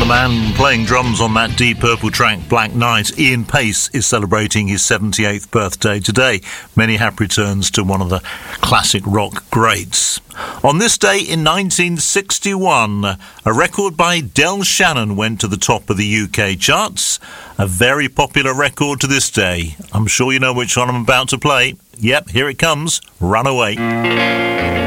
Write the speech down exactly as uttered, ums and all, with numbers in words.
man playing drums on that Deep Purple track, Black Knight, Ian Pace, is celebrating his seventy-eighth birthday today. Many happy returns to one of the classic rock greats. On this day in nineteen sixty-one, a record by Del Shannon went to the top of the U K charts. A very popular record to this day. I'm sure you know which one I'm about to play. Yep, here it comes, Runaway.